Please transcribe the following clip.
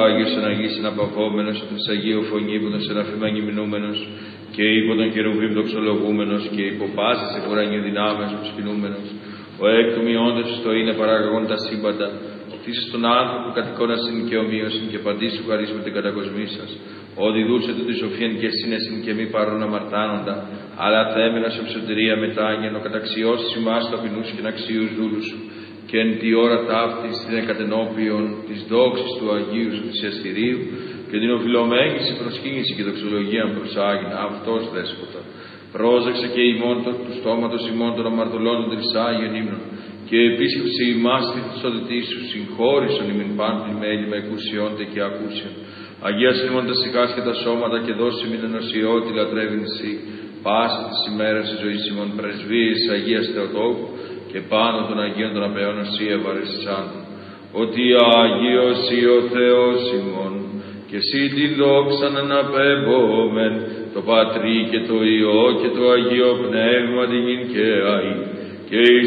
Άγιος εν Αγίης εναπαυόμενος, ο Αγίου φωνή που τον σεραφήμα γυμνούμενος, και υπό τον Κερουβίμ δοξολογούμενος, και υπό πάσης εκουρανίου δυνάμεως προσκυνούμενος, ο εκ του μειόντος στο είναι παραγωγών τα σύμπαντα, ο φύσης των άνθρωπων κατ' εικόνασιν και ομοίωσιν και παντήσου χαρίσου την κατακοσμή σας, ο διδούσε του τη σοφίαν και σύνεσιν και μη παρόν αμαρτάνοντα, αλλά θέμενα σε ψωτερία μετάγενο, καταξιώσεις ημάς ταπεινούς και αξίους δούλους σου, και εν τη ώρα ταύτης την εκατενόπιον της δόξης του Αγίου σου θυσιαστηρίου, και την οφειλωμένης προσκύνηση και δοξολογία προσάγει αυτός δέσποτα. Πρόσεξε και ημών του στόματος ημών των αμαρτωλών των τρισάγιων ύμνων, και επίσκεψε ημάς τη σωτητή σου, συγχώρησον ημιν πάντων μέλη με εκουσιόντε και ακούσιον. Αγίας ημών τα σιγάς και τα σώματα, και δώσε μην ενωσιώτη λατρεύειν εσύ, πάσα της ημέρας της ζωής ημών πρεσβείες Αγίας Θεοτόκου, και πάνω των Αγίων των Απαιών εσύ ευαρεσισάντων. Ότι Άγιος ή ο Θεός ημών, και εσύ την δόξαν αναπέμπομεν, το Πατρί και το Υιό και το Αγίο Πνεύμα την και αεί, και